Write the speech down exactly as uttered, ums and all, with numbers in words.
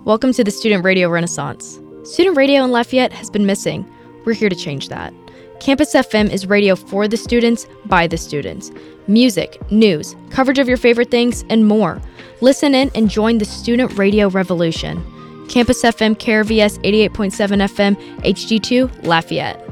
Welcome to the Student Radio Renaissance. Student radio in Lafayette has been missing. We're here to change that. Campus F M is radio for the students, by the students. Music, news, coverage of your favorite things, and more. Listen in and join the student radio revolution. Campus F M K R V S eighty-eight point seven F M H D two, Lafayette.